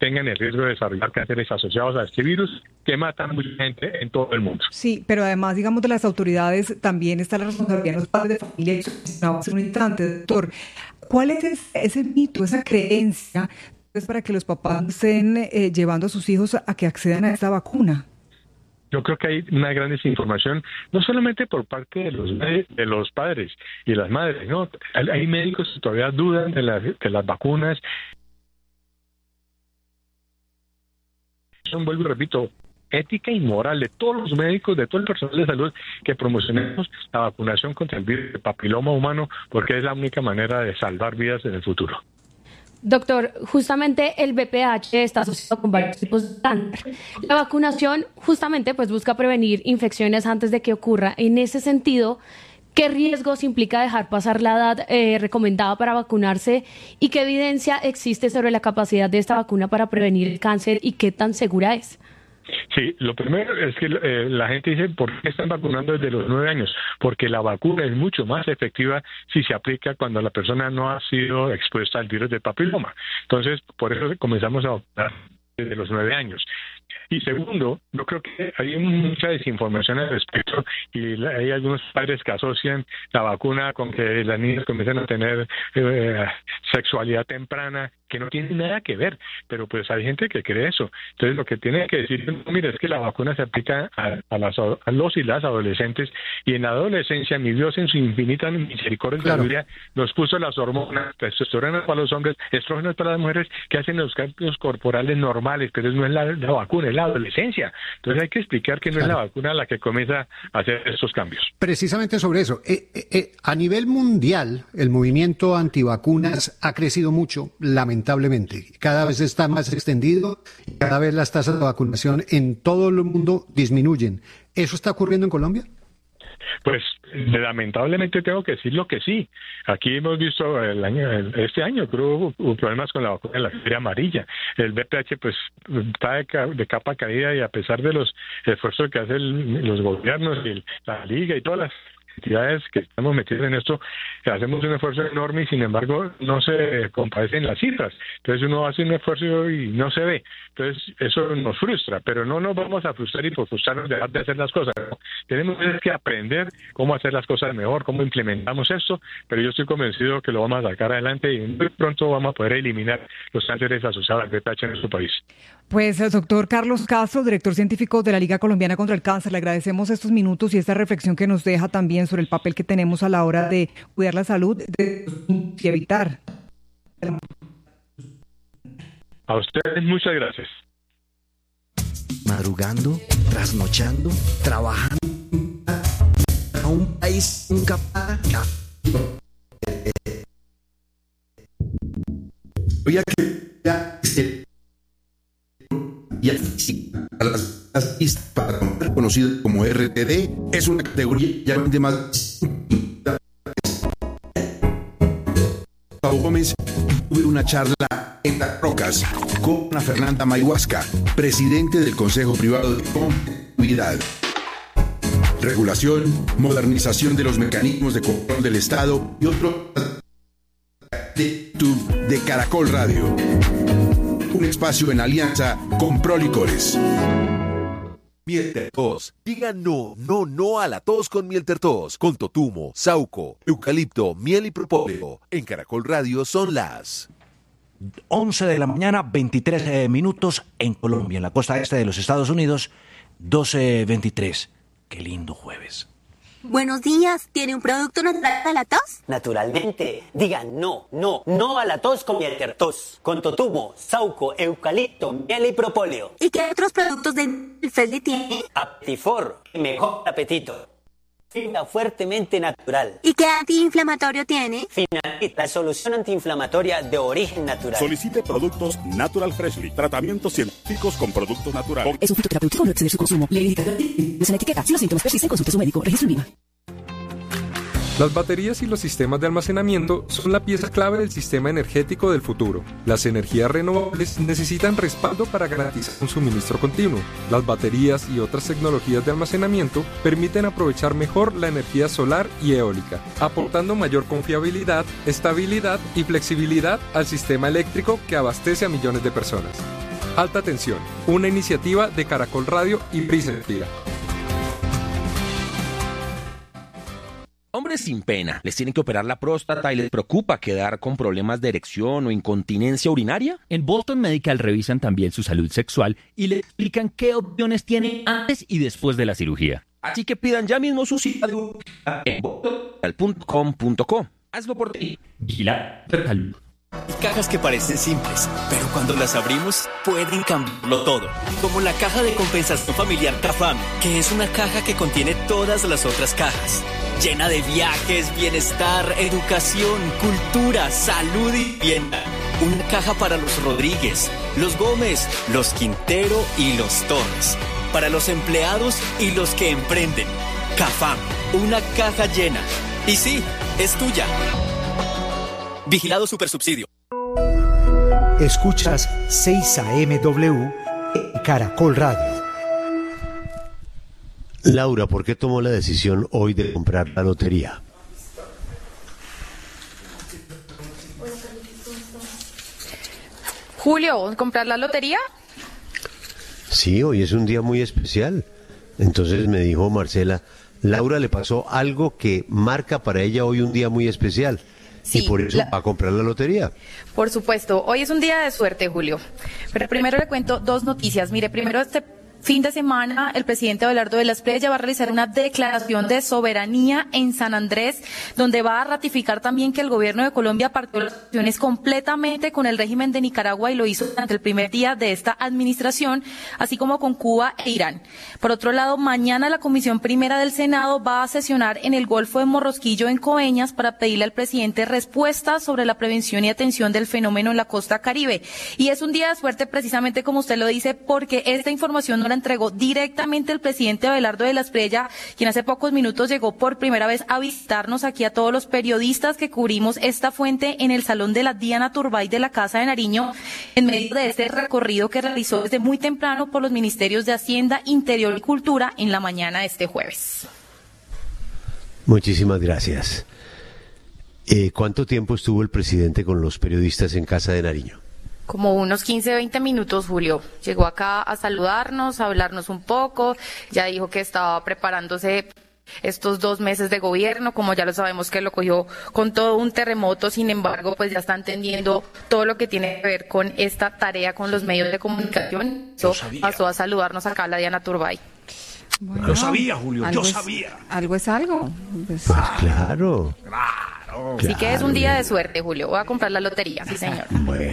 tengan el riesgo de desarrollar cánceres asociados a este virus que matan mucha gente en todo el mundo. Sí, pero además, digamos, de las autoridades también está la responsabilidad de los padres de familia. Hace un instante, doctor, ¿cuál es ese mito, esa creencia para que los papás estén llevando a sus hijos a que accedan a esta vacuna? Yo creo que hay una gran desinformación, no solamente por parte de los padres y las madres, ¿no? Hay médicos que todavía dudan de las vacunas. Vuelvo y repito, ética y moral de todos los médicos, de todo el personal de salud, que promocionemos la vacunación contra el virus de papiloma humano, porque es la única manera de salvar vidas en el futuro. Doctor, justamente el VPH está asociado con varios tipos de cáncer. La vacunación justamente pues busca prevenir infecciones antes de que ocurra. En ese sentido, ¿qué riesgos implica dejar pasar la edad recomendada para vacunarse y qué evidencia existe sobre la capacidad de esta vacuna para prevenir el cáncer y qué tan segura es? Sí, lo primero es que la gente dice, ¿por qué están vacunando desde los 9 años? Porque la vacuna es mucho más efectiva si se aplica cuando la persona no ha sido expuesta al virus del papiloma. Entonces, por eso comenzamos a vacunar desde los 9 años. Y segundo, yo creo que hay mucha desinformación al respecto y hay algunos padres que asocian la vacuna con que las niñas comienzan a tener sexualidad temprana, que no tiene nada que ver, pero pues hay gente que cree eso. Entonces lo que tiene que decir, mira, es que la vacuna se aplica a los y las adolescentes, y en la adolescencia mi Dios en su infinita misericordia nos puso las hormonas, testosterona para los hombres, estrógenos para las mujeres, que hacen los cambios corporales normales, pero no es la vacuna, es la adolescencia. Entonces hay que explicar que no es la vacuna la que comienza a hacer estos cambios. Precisamente sobre eso, a nivel mundial el movimiento antivacunas ha crecido mucho, lamentablemente. Cada vez está más extendido y cada vez las tasas de vacunación en todo el mundo disminuyen. ¿Eso está ocurriendo en Colombia? Pues lamentablemente tengo que decirlo que sí. Aquí hemos visto este año creo hubo problemas con la vacuna de la fiebre amarilla. El VPH pues está de capa caída, y a pesar de los esfuerzos que hacen los gobiernos y la liga y todas las entidades que estamos metidos en esto, hacemos un esfuerzo enorme y sin embargo no se compadecen las cifras. Entonces uno hace un esfuerzo y no se ve. Entonces eso nos frustra, pero no nos vamos a frustrar y por frustrarnos dejar de hacer las cosas, ¿no? Tenemos que aprender cómo hacer las cosas mejor, cómo implementamos esto, pero yo estoy convencido que lo vamos a sacar adelante y muy pronto vamos a poder eliminar los cánceres asociados al VPH en nuestro país. Pues doctor Carlos Castro, director científico de la Liga Colombiana contra el Cáncer, le agradecemos estos minutos y esta reflexión que nos deja también sobre el papel que tenemos a la hora de cuidar la salud y evitar. A ustedes muchas gracias. Madrugando, trasnochando, trabajando a un país incapaz. Voy a que conocido como RTD, es una categoría ya de más. Pau Gómez tuve una charla en Las Rocas con Ana Fernanda Mayhuasca, presidente del Consejo Privado de Competitividad. Regulación, modernización de los mecanismos de control del Estado y otro de Caracol Radio. Un espacio en alianza con Prolicores. Miel tos. Diga no a la tos con miel tos. Con totumo, sauco, eucalipto, miel y propóleo. En Caracol Radio son las 11 de la mañana, 23 minutos en Colombia, en la costa este de los Estados Unidos, 12:23. Qué lindo jueves. Buenos días, ¿tiene un producto natural para la tos? Naturalmente. Digan no a la tos con miel tos. Con totumo, sauco, eucalipto, miel y propóleo. ¿Y qué otros productos de Friendly tiene? Aptifor, mejor apetito. Fibra fuertemente natural. ¿Y qué antiinflamatorio tiene? Finalit, la solución antiinflamatoria de origen natural. Solicite productos Natural Freshly, tratamientos científicos con productos naturales. Es un fitoterapéutico, no exceder su consumo. Lee la etiqueta. Si los síntomas persisten, consulte a su médico. Registro INVIMA. Las baterías y los sistemas de almacenamiento son la pieza clave del sistema energético del futuro. Las energías renovables necesitan respaldo para garantizar un suministro continuo. Las baterías y otras tecnologías de almacenamiento permiten aprovechar mejor la energía solar y eólica, aportando mayor confiabilidad, estabilidad y flexibilidad al sistema eléctrico que abastece a millones de personas. Alta Tensión, una iniciativa de Caracol Radio y Prisa Mentira. Hombres sin pena, ¿les tienen que operar la próstata y les preocupa quedar con problemas de erección o incontinencia urinaria? En Bolton Medical revisan también su salud sexual y le explican qué opciones tienen antes y después de la cirugía. Así que pidan ya mismo su cita en boltonmedical.com.co. Hazlo por ti. Vigila salud. Hay cajas que parecen simples, pero cuando las abrimos pueden cambiarlo todo. Como la caja de compensación familiar CAFAM, que es una caja que contiene todas las otras cajas. Llena de viajes, bienestar, educación, cultura, salud y vivienda. Una caja para los Rodríguez, los Gómez, los Quintero y los Torres. Para los empleados y los que emprenden. CAFAM, una caja llena. Y sí, es tuya. Vigilado Supersubsidio. Escuchas 6 AMW en Caracol Radio. Laura, ¿por qué tomó la decisión hoy de comprar la lotería? Julio, ¿comprar la lotería? Sí, hoy es un día muy especial. Entonces me dijo Marcela, Laura le pasó algo que marca para ella hoy un día muy especial. Sí, y por eso va a comprar la lotería. Por supuesto, hoy es un día de suerte, Julio. Pero primero le cuento dos noticias. Mire, primero este fin de semana el presidente Abelardo de la Espriella va a realizar una declaración de soberanía en San Andrés, donde va a ratificar también que el gobierno de Colombia partió las relaciones completamente con el régimen de Nicaragua y lo hizo durante el primer día de esta administración, así como con Cuba e Irán. Por otro lado, mañana la Comisión Primera del Senado va a sesionar en el Golfo de Morrosquillo, en Coveñas, para pedirle al presidente respuestas sobre la prevención y atención del fenómeno en la costa Caribe. Y es un día de suerte precisamente como usted lo dice, porque esta información no la entregó directamente el presidente Abelardo de la Espriella, quien hace pocos minutos llegó por primera vez a visitarnos aquí a todos los periodistas que cubrimos esta fuente en el Salón de la Diana Turbay de la Casa de Nariño, en medio de este recorrido que realizó desde muy temprano por los ministerios de Hacienda, Interior y Cultura en la mañana de este jueves. Muchísimas gracias. ¿Cuánto tiempo estuvo el presidente con los periodistas en Casa de Nariño? Como unos 15-20 minutos, Julio. Llegó acá a saludarnos, a hablarnos un poco, ya dijo que estaba preparándose estos 2 meses de gobierno, como ya lo sabemos que lo cogió con todo un terremoto, sin embargo, pues ya está entendiendo todo lo que tiene que ver con esta tarea con los medios de comunicación. Eso pasó a saludarnos acá a la Diana Turbay. Bueno, lo sabía, Julio, yo sabía. Algo es algo. Pues claro. Así que es un día de suerte, Julio. Voy a comprar la lotería, sí, señor.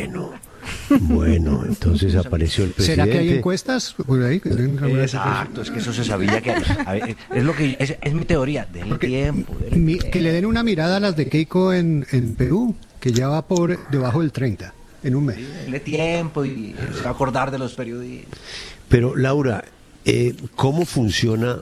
Bueno, entonces apareció el presidente. ¿Será que hay encuestas por ahí? Exacto, es que eso se sabía que es lo que es mi teoría, denle tiempo. Que le den una mirada a las de Keiko en Perú, que ya va por debajo del 30 en un mes. Sí, denle tiempo y se va a acordar de los periodistas. Pero Laura, ¿cómo funciona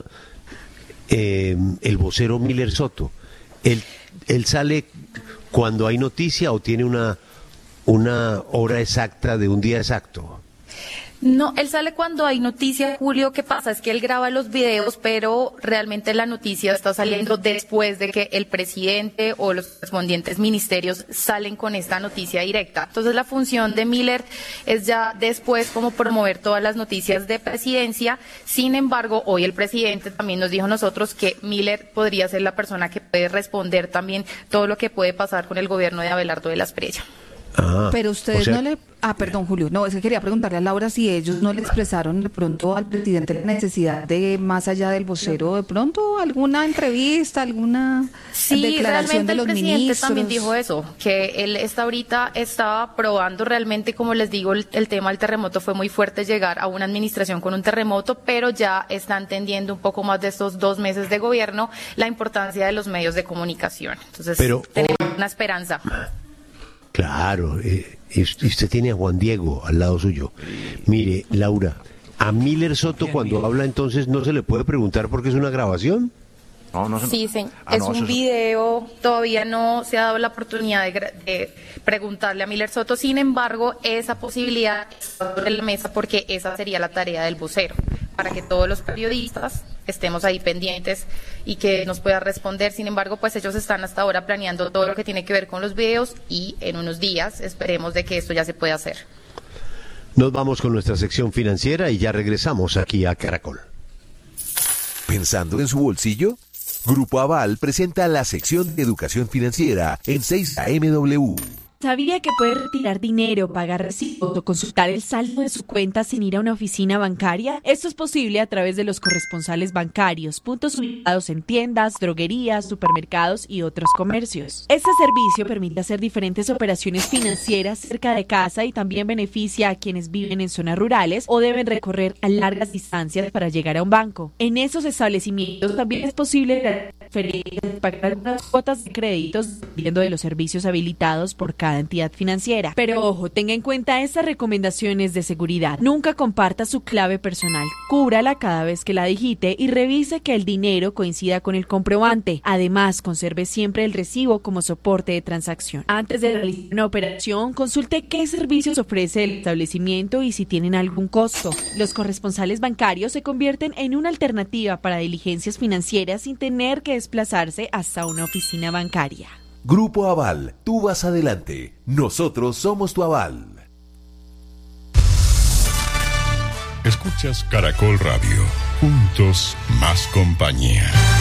el vocero Miller Soto? ¿Él sale cuando hay noticia o tiene una hora exacta de un día exacto? No, él sale cuando hay noticia, Julio. ¿Qué pasa? Es que él graba los videos, pero realmente la noticia está saliendo después de que el presidente o los correspondientes ministerios salen con esta noticia directa. Entonces la función de Miller es ya después como promover todas las noticias de presidencia. Sin embargo, hoy el presidente también nos dijo a nosotros que Miller podría ser la persona que puede responder también todo lo que puede pasar con el gobierno de Abelardo de la Espriella. Pero ustedes no le... perdón, Julio. No, es que quería preguntarle a Laura si ellos no le expresaron de pronto al presidente la necesidad de, más allá del vocero, de pronto alguna entrevista, alguna declaración de los ministros. Sí, realmente el presidente también dijo eso, que él estaba probando realmente, como les digo, el tema del terremoto fue muy fuerte llegar a una administración con un terremoto, pero ya está entendiendo un poco más de estos 2 meses de gobierno la importancia de los medios de comunicación. Entonces, tenemos una esperanza. Claro, y usted tiene a Juan Diego al lado suyo. Mire, Laura, a Miller Soto cuando habla entonces no se le puede preguntar porque es una grabación. Sí, señor. Es un video, todavía no se ha dado la oportunidad de preguntarle a Miller Soto, sin embargo, esa posibilidad está sobre la mesa porque esa sería la tarea del vocero, para que todos los periodistas estemos ahí pendientes y que nos pueda responder. Sin embargo, pues ellos están hasta ahora planeando todo lo que tiene que ver con los videos y en unos días esperemos de que esto ya se pueda hacer. Nos vamos con nuestra sección financiera y ya regresamos aquí a Caracol. ¿Pensando en su bolsillo? Grupo Aval presenta la sección de educación financiera en 6AMW. ¿Sabía que puede retirar dinero, pagar recibos o consultar el saldo de su cuenta sin ir a una oficina bancaria? Esto es posible a través de los corresponsales bancarios, puntos ubicados en tiendas, droguerías, supermercados y otros comercios. Este servicio permite hacer diferentes operaciones financieras cerca de casa y también beneficia a quienes viven en zonas rurales o deben recorrer a largas distancias para llegar a un banco. En esos establecimientos también es posible pagar algunas cuotas de créditos dependiendo de los servicios habilitados por cada entidad financiera. Pero ojo, tenga en cuenta estas recomendaciones de seguridad. Nunca comparta su clave personal, cúbrala cada vez que la digite y revise que el dinero coincida con el comprobante. Además, conserve siempre el recibo como soporte de transacción. Antes de realizar una operación, consulte qué servicios ofrece el establecimiento y si tienen algún costo. Los corresponsales bancarios se convierten en una alternativa para diligencias financieras sin tener que desplazarse hasta una oficina bancaria. Grupo Aval, tú vas adelante. Nosotros somos tu aval. Escuchas Caracol Radio. Juntos más compañía.